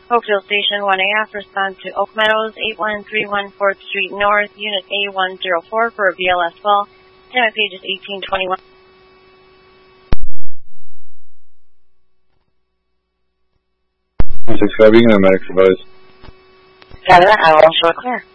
Oakville Station 1AF, respond to Oak Meadows, 8131 4th Street North, Unit A104 for a BLS call. Time of page is 1821. 165, you can have medics advised. Got it, I will show it clear.